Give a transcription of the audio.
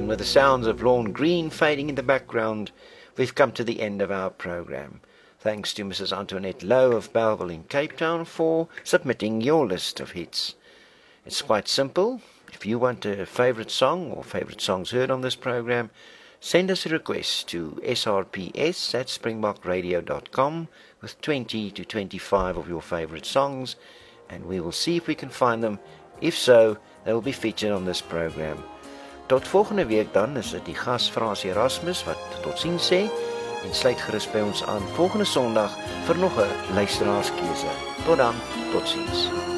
and with the sounds of Lawn Green fading in the background, we've come to the end of our program. Thanks to Mrs. Antoinette Lowe of Bellville in Cape Town for submitting your list of hits. It's quite simple. If you want a favourite song or favourite songs heard on this program, send us a request to srps@springbokradio.com with 20 to 25 of your favourite songs, and we will see if we can find them. If so, they will be featured on this program. Tot volgende week dan is dit die gas Frans Erasmus wat totsiens sê en sluit gerus by ons aan volgende Sondag vir nog 'n luisteraarskeuse. Tot dan, totsiens.